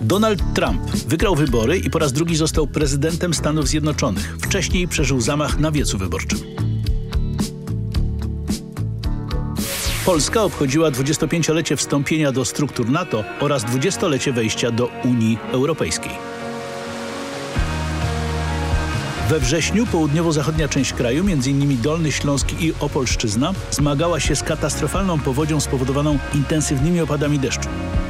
Donald Trump wygrał wybory i po raz drugi został prezydentem Stanów Zjednoczonych. Wcześniej przeżył zamach na wiecu wyborczym. Polska obchodziła 25-lecie wstąpienia do struktur NATO oraz 20-lecie wejścia do Unii Europejskiej. We wrześniu południowo-zachodnia część kraju, m.in. Dolny Śląsk i Opolszczyzna, zmagała się z katastrofalną powodzią spowodowaną intensywnymi opadami deszczu.